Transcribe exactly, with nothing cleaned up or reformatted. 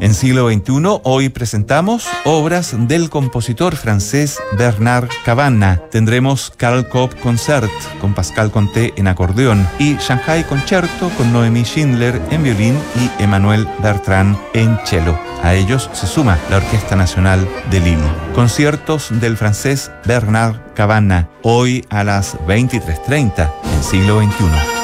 En siglo veintiuno, hoy presentamos obras del compositor francés Bernard Cavanna. Tendremos Carl Cobb Concert con Pascal Conté en acordeón y Shanghai Concerto con Noémie Schindler en violín y Emmanuel Bertrand en cello. A ellos se suma la Orquesta Nacional de Lille. Conciertos del francés Bernard Cavanna, hoy a las veintitrés treinta en siglo veintiuno.